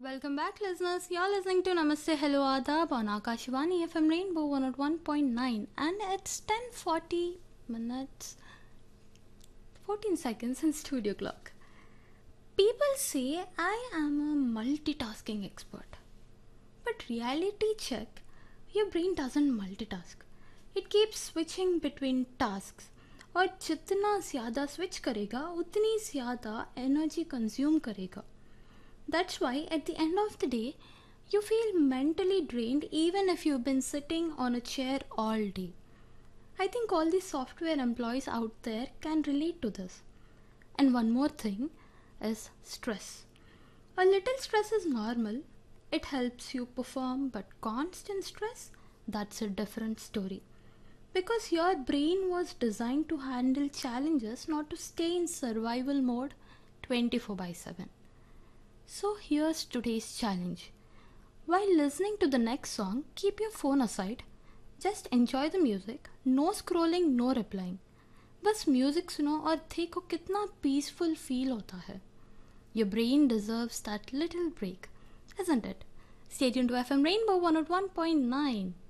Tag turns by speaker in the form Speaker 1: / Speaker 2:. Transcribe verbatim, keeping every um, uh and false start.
Speaker 1: Welcome back, listeners. You're listening to Namaste Hello Adab on Akashvani F M Rainbow one oh one point nine, and it's ten forty minutes fourteen seconds in studio clock. People say I am a multitasking expert, but reality check, your brain doesn't multitask. It keeps switching between tasks. और जितना ज़्यादा switch करेगा उतनी ज़्यादा energy consume करेगा. That's why at the end of the day, you feel mentally drained even if you've been sitting on a chair all day. I think all the software employees out there can relate to this. And one more thing is stress. A little stress is normal. It helps you perform, but constant stress, that's a different story. Because your brain was designed to handle challenges, not to stay in survival mode twenty-four by seven. So here's today's challenge. While listening to the next song, keep your phone aside. Just enjoy the music. No scrolling, no replying. बस music सुनो और देखो कितना peaceful feel होता है. Your brain deserves that little break, isn't it? Stay tuned to F M Rainbow one oh one point nine.